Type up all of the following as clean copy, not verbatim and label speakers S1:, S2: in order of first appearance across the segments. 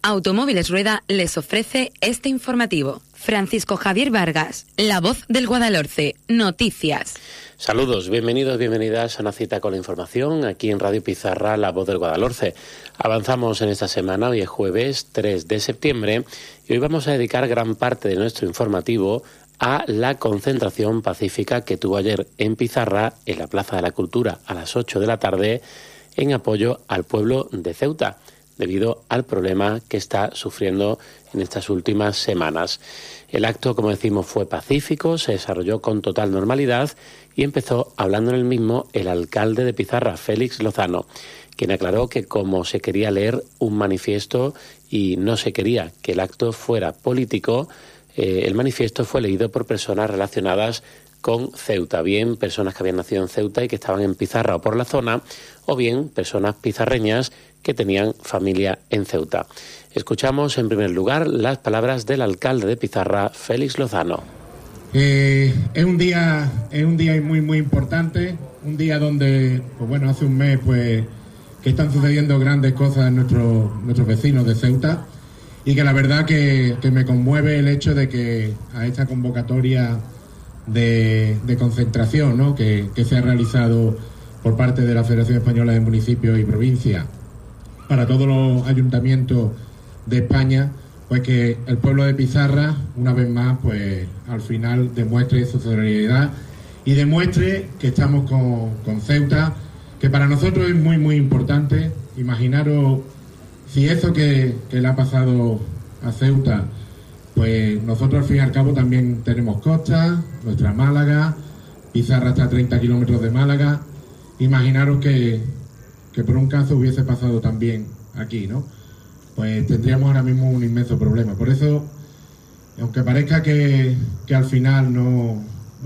S1: Automóviles Rueda les ofrece este informativo. Francisco Javier Vargas, la voz del Guadalhorce, noticias.
S2: Saludos, bienvenidos, bienvenidas a una cita con la información aquí en Radio Pizarra, la voz del Guadalhorce. Avanzamos en esta semana, hoy es jueves 3 de septiembre y hoy vamos a dedicar gran parte de nuestro informativo a la concentración pacífica que tuvo ayer en Pizarra, en la Plaza de la Cultura, a las 8 de la tarde, en apoyo al pueblo de Ceuta, debido al problema que está sufriendo en estas últimas semanas. El acto, como decimos, fue pacífico, se desarrolló con total normalidad y empezó hablando en el mismo el alcalde de Pizarra, Félix Lozano, quien aclaró que como se quería leer un manifiesto y no se quería que el acto fuera político, el manifiesto fue leído por personas relacionadas con Ceuta, bien personas que habían nacido en Ceuta y que estaban en Pizarra o por la zona, o bien personas pizarreñas que tenían familia en Ceuta. Escuchamos en primer lugar las palabras del alcalde de Pizarra, Félix Lozano.
S3: Es un día muy importante, un día donde, hace un mes que están sucediendo grandes cosas en nuestros vecinos de Ceuta, y que la verdad que me conmueve el hecho de que a esta convocatoria de concentración, ¿no?, que se ha realizado por parte de la Federación Española de Municipios y Provincias para todos los ayuntamientos de España, pues que el pueblo de Pizarra, una vez más, pues al final demuestre su solidaridad y demuestre que estamos con Ceuta, que para nosotros es muy importante. Imaginaros si eso que le ha pasado a Ceuta, pues nosotros al fin y al cabo también tenemos costa, nuestra Málaga, Pizarra está a 30 kilómetros de Málaga. Imaginaros que por un caso hubiese pasado también aquí, ¿no? Pues tendríamos ahora mismo un inmenso problema. Por eso, aunque parezca que al final no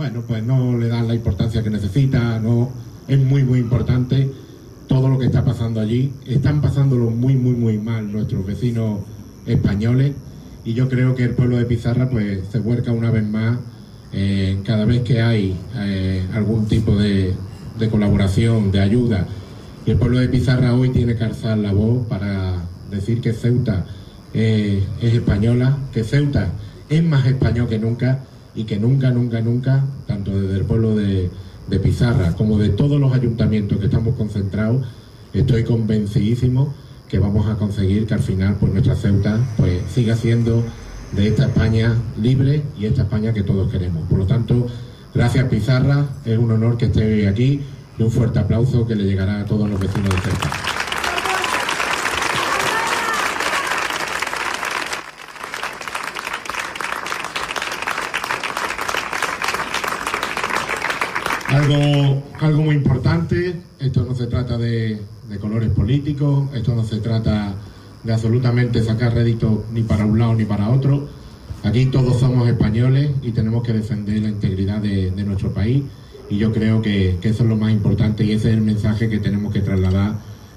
S3: le dan la importancia que necesita, no, es muy importante todo lo que está pasando allí. Están pasándolo muy mal nuestros vecinos españoles, y yo creo que el pueblo de Pizarra pues se vuelca una vez más cada vez que hay algún tipo de colaboración, de ayuda. Y el pueblo de Pizarra hoy tiene que alzar la voz para decir que Ceuta es española, que Ceuta es más español que nunca, y que nunca, tanto desde el pueblo de Pizarra como de todos los ayuntamientos que estamos concentrados, estoy convencidísimo que vamos a conseguir que al final pues nuestra Ceuta pues siga siendo de esta España libre y esta España que todos queremos. Por lo tanto, gracias Pizarra, es un honor que esté hoy aquí, y un fuerte aplauso que le llegará a todos los vecinos de Ceuta. Algo muy importante, esto no se trata de colores políticos, esto no se trata de absolutamente sacar rédito ni para un lado ni para otro. Aquí todos somos españoles y tenemos que defender la integridad de nuestro país, y yo creo que eso es lo más importante, y ese es el mensaje que tenemos que trasladar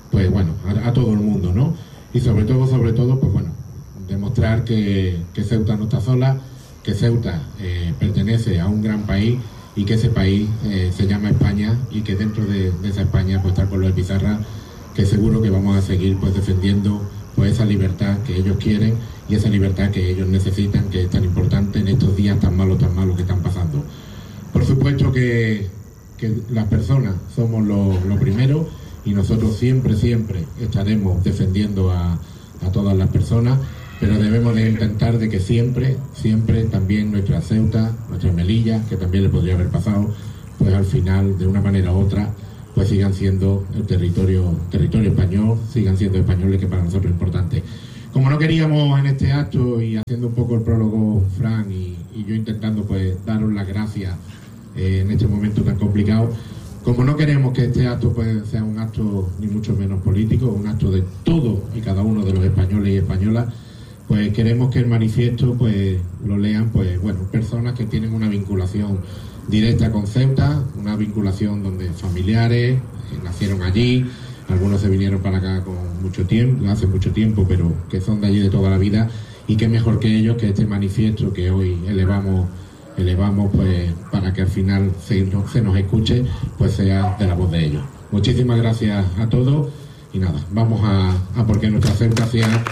S3: a todo el mundo, ¿no? Y sobre todo, demostrar que Ceuta no está sola, que Ceuta pertenece a un gran país, y que ese país se llama España, y que dentro de esa España pues está el pueblo de Pizarra, que seguro que vamos a seguir pues defendiendo pues esa libertad que ellos quieren y esa libertad que ellos necesitan, que es tan importante en estos días tan malos que están pasando. Por supuesto que las personas somos lo primero, y nosotros siempre estaremos defendiendo a todas las personas, pero debemos de intentar de que siempre también nuestra Ceuta, nuestra Melilla, que también le podría haber pasado, pues al final, de una manera u otra, pues sigan siendo el territorio español, sigan siendo españoles, que para nosotros es importante. Como no queríamos en este acto, y haciendo un poco el prólogo Fran y yo intentando pues daros las gracias en este momento tan complicado, como no queremos que este acto pues sea un acto ni mucho menos político, un acto de todos y cada uno de los españoles y españolas, pues queremos que el manifiesto pues lo lean personas que tienen una vinculación directa con Ceuta, una vinculación donde familiares nacieron allí, algunos se vinieron para acá hace mucho tiempo, pero que son de allí de toda la vida, y qué mejor que ellos que este manifiesto que hoy elevamos pues para que al final se nos escuche, pues sea de la voz de ellos. Muchísimas gracias a todos, y nada, vamos a porque nuestra Ceuta sea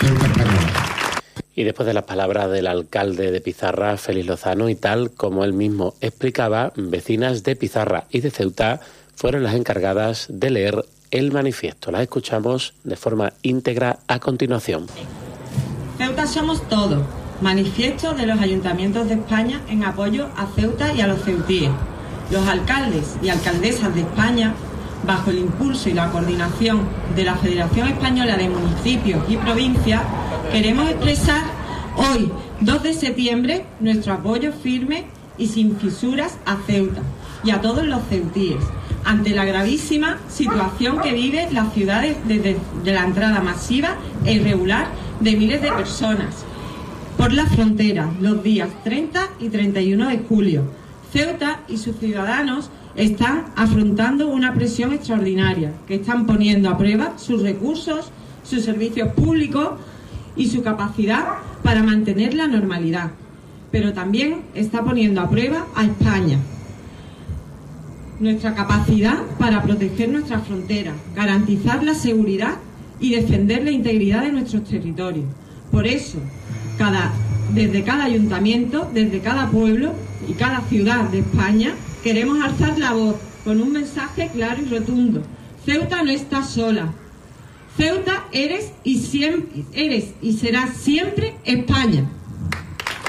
S3: Ceuta española.
S2: Y después de las palabras del alcalde de Pizarra, Félix Lozano, y tal como él mismo explicaba, vecinas de Pizarra y de Ceuta fueron las encargadas de leer el manifiesto. Las escuchamos de forma íntegra a continuación.
S4: Ceuta somos todos. Manifiesto de los ayuntamientos de España en apoyo a Ceuta y a los ceutíes. Los alcaldes y alcaldesas de España, bajo el impulso y la coordinación de la Federación Española de Municipios y Provincias, queremos expresar hoy, 2 de septiembre, nuestro apoyo firme y sin fisuras a Ceuta y a todos los ceutíes, ante la gravísima situación que vive las ciudades desde la entrada masiva e irregular de miles de personas por la frontera los días 30 y 31 de julio. Ceuta y sus ciudadanos están afrontando una presión extraordinaria, que están poniendo a prueba sus recursos, sus servicios públicos y su capacidad para mantener la normalidad. Pero también está poniendo a prueba a España, nuestra capacidad para proteger nuestras fronteras, garantizar la seguridad y defender la integridad de nuestros territorios. Por eso, desde cada ayuntamiento, desde cada pueblo y cada ciudad de España, queremos alzar la voz con un mensaje claro y rotundo. Ceuta no está sola. Ceuta eres y serás siempre España.